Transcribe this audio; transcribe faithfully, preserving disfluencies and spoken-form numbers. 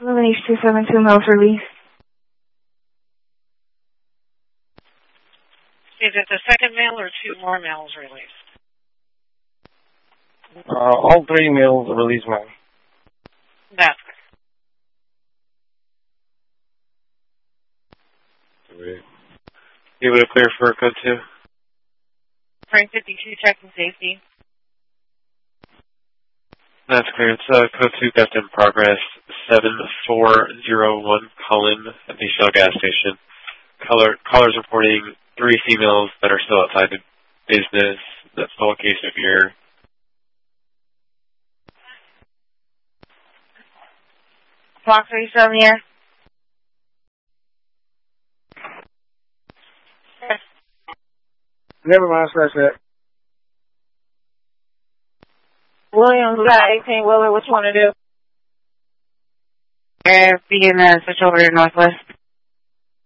H two seven two males released. Is it the second male or two more males released? Uh, all three males released, ma'am. That's good. You able to clear for code two? Frank fifty-two, checking safety. That's clear. It's uh, code two, theft in progress, seven four zero one, Cullen at the Shell gas station. Caller, callers reporting three females that are still outside the business. That's the location of your... Fox, are you still in the air? Never mind, scratch that. Williams, we got eighteen Wheeler. What you want to do? Air, begin uh, switch over to Northwest.